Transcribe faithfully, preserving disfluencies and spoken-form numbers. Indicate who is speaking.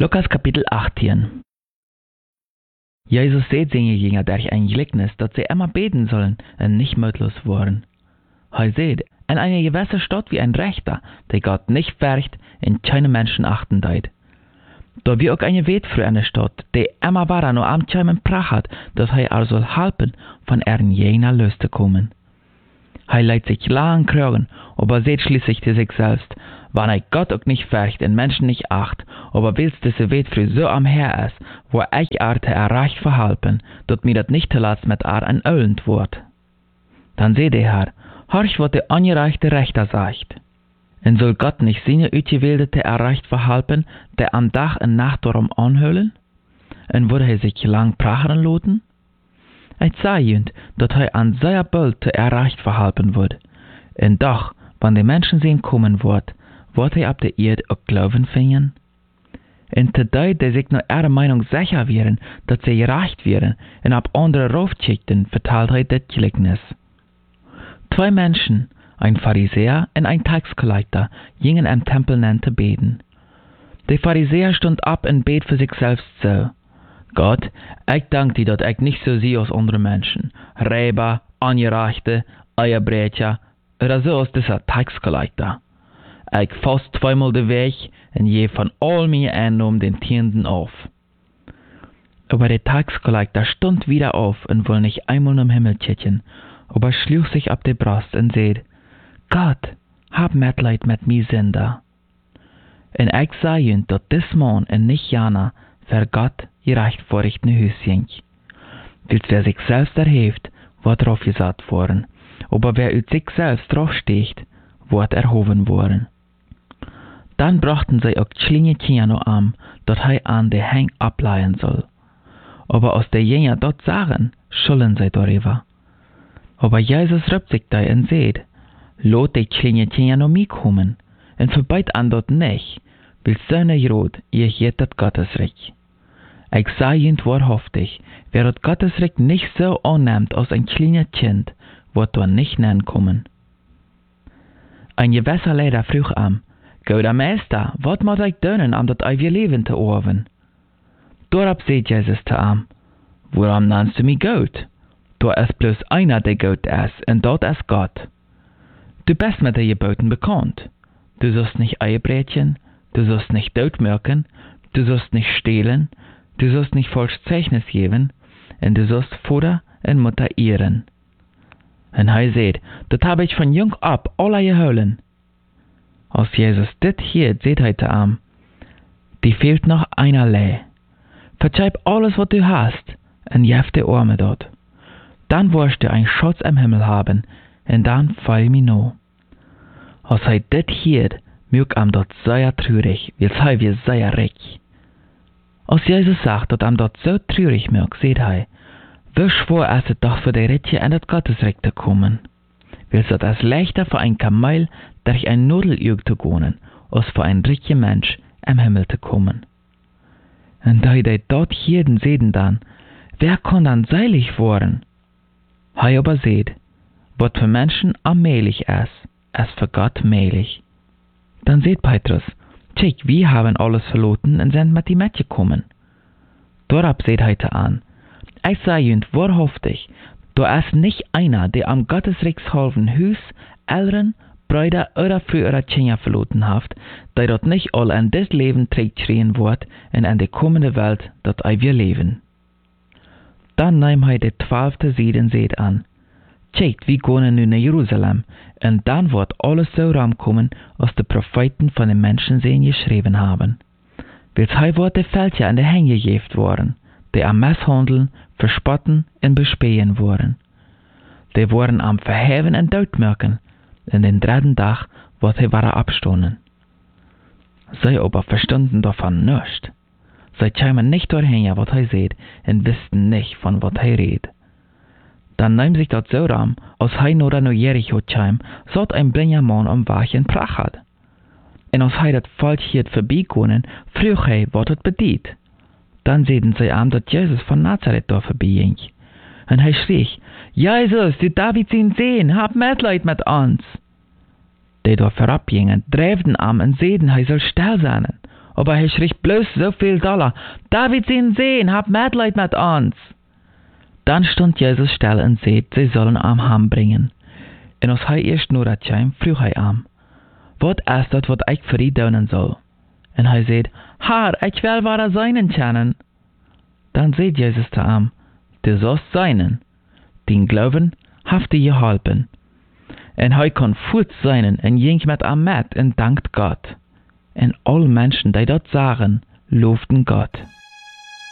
Speaker 1: Lukas Kapitel achttien. Jesus seht seine Jünger durch ein Gleichnis, dass sie immer beten sollen und nicht mutlos worden. Er seht, in einer gewissen Stadt wie ein Rechter, der Gott nicht färcht und keine Menschen achten deit. Da wie auch eine Wetfrau in der Stadt, die immer war nur am Scheimen prachat, dass er er soll helfen, von ihren Jünger loszukommen. Er leidt sich lang kriegen, aber seht schließlich zu sich selbst, wann er Gott auch nicht färcht und Menschen nicht acht, aber willst diese Wetfrau so am Her ist, wo ich arte erreicht verhalten, dort mir das nicht zuletzt mit ar ein Öllend wird. Dann seht der Herr, horch, was der angereichte Rechter sagt. Und soll Gott nicht seine Utgewählte erreicht verhalten, der am Tag und Nacht darum anhüllen? Und würde er sich lang prachen loten? Ich sage jünd, dass er an seiner Böld zu erreicht verhalten wird. Und doch, wenn die Menschen sehen kommen wird, wird er ab der Erde auch Glauben finden? Und zu die, die sich nur ihrer Meinung sicher wären, dass sie gerecht wären, und ab andere raufschickten, verteilt er das Gleichnis. Zwei Menschen, ein Pharisäer und ein Taxkollector, gingen im Tempel zu beten. Der Pharisäer stund ab und bet für sich selbst so: Gott, ich danke dir, dass ich nicht so sehe als andere Menschen, Räuber, Angereichte, Eierbrecher, oder so als dieser Taxkollector. Ich fass zweimal den Weg und je von all meinen Einnahmen den Tienden auf. Aber der Taxkollector stund wieder auf und wollte nicht einmal im Himmel kicken, aber schlug sich ab die Brust und seht: Gott, hab Mitleid mit mir Sünder. Und ich sage ihnen, dass dies Mann und nicht Jana für Gott gerecht vorrichten Hüschen. Weil wer sich selbst erhebt, wird drauf gesagt worden, aber wer ut sich selbst draufsteht, wird erhoben worden. Dann brachten sie auch kleine Kinder an, dass er an der Hang ableihen soll. Aber aus der Jünger dort sagen, schulden sie darüber. Aber Jesus rübt sich da und seht: Lot die kleine Kinder noch mitkommen, und verbeit an dort nicht, weil seine Jod ihr geht das Gottesreich. Ich sage ihnen wahrhaftig, wer das Gottesreich nicht so annimmt als ein kleines Kind, wird dort nicht nennen kommen. Ein gewisser Lehrer frug am: Guter Meister, was muss ich tun, um das ewige Leben zu erwerben? Darauf sagt Jesus zu ihm: Warum nennst du mich gut? Da ist bloß einer, der gut ist, und dort ist Gott. Du bist mit den Geboten bekannt. Du sollst nicht Eierbrechen, du sollst nicht totmürken, du sollst nicht stehlen, du sollst nicht falsch Zeugnis geben, und du sollst Vater und Mutter ehren. Und er sagt: Das habe ich von jung ab alle geholen. Als Jesus dit hier seht er zu ihm: Die fehlt noch einerlei. Verzeih alles, was du hast, und gib die Arme dort. Dann wirst du einen Schatz im Himmel haben, und dann fall mir noch. Als er dit hier, mög ihm dort sehr traurig, weil er wir sehr reich. Als Jesus sagt, dass ihm dort so traurig mög, seht er: Wie schwer ist es doch für die Ritche in das Gottesreich zu kommen. Weil es ist leichter für ein Kamel durch ein Nadelöhr zu gehen, als für ein reicher Mensch im Himmel zu kommen. Und da die dort jeden sehen dann, wer kann dann seilig werden? Hei aber seht, was für Menschen allmählich ist, ist für Gott mählich. Dann seht Petrus: Tschik, wir haben alles verloren und sind mit ihm mitgekommen. Darauf seht heute an: Ich sage ihnen wahrhaftig, da ist nicht einer, der am Gottesreichshalben Hus, Eltern, Brüder oder frühere Kinder verloren hat, der dort nicht all in das Leben trägt schreien wird und in die kommende Welt dort wir leben. Dann nahm er die zwölfte Seed und seht an: Tschekt, wir gehen nun nach Jerusalem, und dann wird alles so rankommen, als die Propheten von den Menschen sehen geschrieben haben. Weil er wird die Fälscher an die Hänge gegeben worden, die am Misshandeln, verspotten und bespähen wurden. Die wurden am Verheven und Todmürken, und den dritten Tag wird er wieder abstoßen. Sie aber verstanden davon nichts. Sie kamen nicht dahin, was er sieht, und wussten nicht, von was er redet. Dann nahm sich das so ran, als er nur nach Jericho kam, satt ein blinder Mann am Weg in Prachat. Und als er das Volk hier vorbeigegangen, frug er, was es bedient. Dann sehen sie an, dass Jesus von Nazareth da vorbeiging. Und er schrie: Jesus, du Davids Sohn, hab Mitleid mit uns. Die da vorabgingen, dräften am und sehen, er soll still sein. aber er schrie bloß so viel Dollar. David sein Sohn, hab Mitleid mit uns. Dann stund Jesus still und sagt, sie sollen am Ham bringen. Und als hij erst nur dat kwam, vroeg hij am, wat is dat wat ik voor u doen soll? Und hij zei, Herr, ik wil ware seinen kennen. Dann sagt Jesus zu ihm, du sollst seinen. Den Glauben haft dir geholpen. Und hij kon voort seinen und ging mit ihm mit und dankt Gott. Und alle Menschen, die dort sahen, lobten Gott.